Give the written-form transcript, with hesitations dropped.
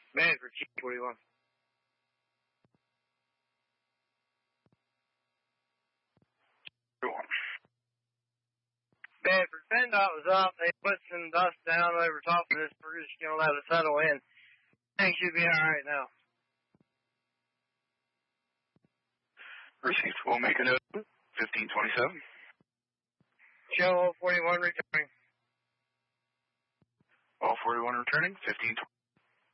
Man for Chief 41. Man for PennDOT was up. They put some dust down over top of this. We're just going to let it settle in. Things should be alright now. Received. We'll make a note. 1527. Show all 41 returning. All 41 returning. 1520.